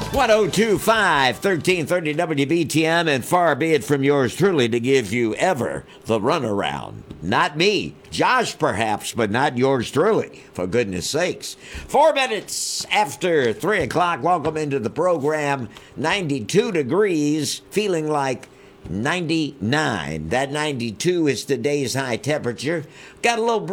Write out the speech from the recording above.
1025, 1330 WBTM, and far be it from yours truly to give you ever the runaround. Not me. Josh, perhaps, but not yours truly, for goodness sakes. 4 minutes after 3 o'clock, welcome into the program. 92 degrees, feeling like 99. That 92 is today's high temperature. Got a little